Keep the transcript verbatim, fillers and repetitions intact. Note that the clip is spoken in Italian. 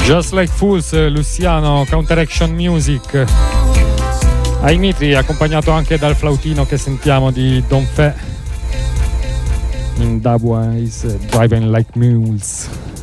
Just Like Fools, Luciano, Counteraction Music. Ai Mitri, accompagnato anche dal flautino che sentiamo di Don Fe in Dubwise, Driving Like Mules.